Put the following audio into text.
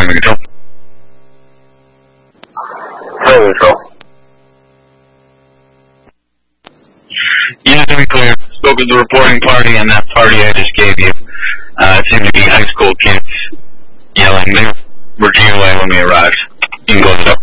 Command Control. Command Control. Yeah, to be clear, spoke with the reporting party, and that party I just gave you seemed to be high school kids yelling. They were GOA when we arrived. You can close it up.